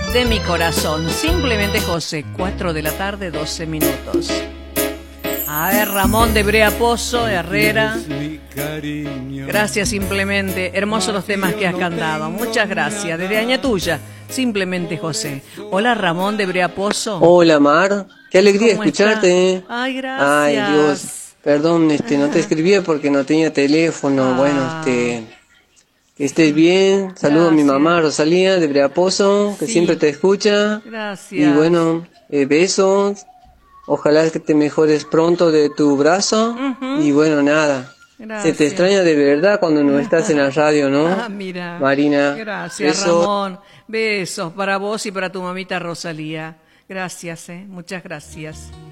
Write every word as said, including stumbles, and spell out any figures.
de mi corazón. Simplemente José, cuatro de la tarde, doce minutos. A ver, Ramón de Brea Pozo, Herrera. Gracias, simplemente. Hermosos los temas que has cantado. Muchas gracias. Desde Añatuya, simplemente José. Hola, Ramón de Brea Pozo. Hola, Mar. Qué alegría escucharte. Está? Ay, gracias. Ay, Dios. Perdón, este, no te escribía porque no tenía teléfono. Ah. Bueno, este, que estés bien. Saludo a mi mamá Rosalía de Brea Pozo, que Sí. siempre te escucha. Gracias. Y bueno, eh, besos. Ojalá que te mejores pronto de tu brazo. Uh-huh. Y bueno, nada. Gracias. Se te extraña de verdad cuando no estás en la radio, ¿no? Ah, mira. Marina. Gracias, besos. Ramón. Besos para vos y para tu mamita Rosalía. Gracias, eh. Muchas gracias.